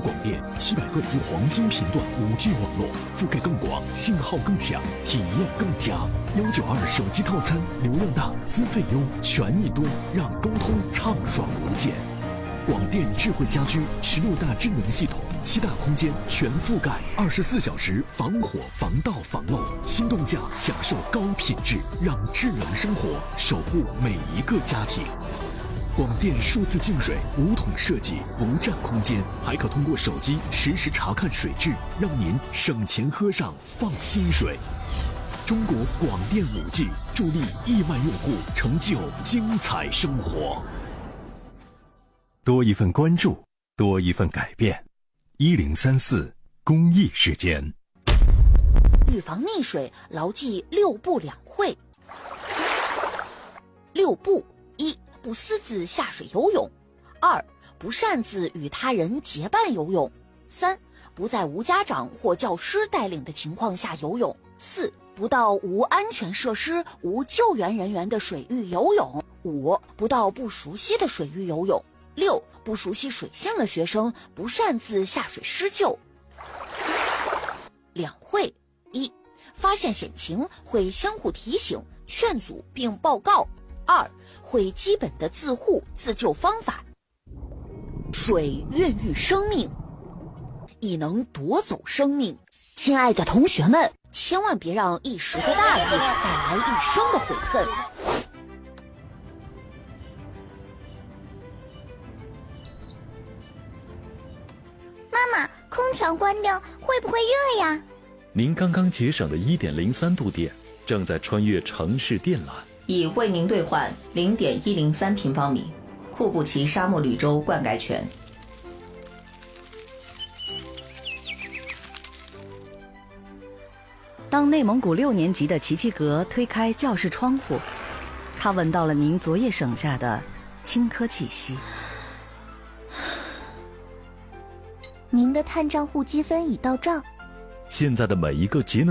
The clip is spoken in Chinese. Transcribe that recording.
广电，700赫兹黄金频段5G 网络，覆盖更广，信号更强，体验更佳。192手机套餐，流量大，资费优，权益多，让沟通畅爽无间。广电智慧家居16大智能系统，7大空间全覆盖，24小时防火防盗防漏，心动价享受高品质，让智能生活守护每一个家庭。广电数字净水无桶设计，不占空间，还可通过手机实时查看水质，让您省钱喝上放心水。中国广电5G助力亿万用户成就精彩生活。 多一份关注，多一份改变。1034公益时间。 预防溺水，牢记6不2会。6不：1、不私自下水游泳；2、不擅自与他人结伴游泳；3、不在无家长或教师带领的情况下游泳；4、不到无安全设施、无救援人员的水域游泳；5、不到不熟悉的水域游泳；6、不熟悉水性的学生不擅自下水施救。2会：1、发现险情会相互提醒、劝阻并报告；2、会基本的自护自救方法。水孕育生命，亦能夺走生命。亲爱的同学们，千万别让一时的大意带来一生的悔恨。 妈妈，空调关掉会不会热呀？ 您刚刚节省的1.03度电正在穿越城市电缆， 已为您兑换0.103平方米库布齐沙漠绿洲灌溉权。 当内蒙古6年级的齐齐格推开教室窗户，他闻到了您昨夜省下的青稞气息。 您的碳账户积分已到账。 现在的每一个节能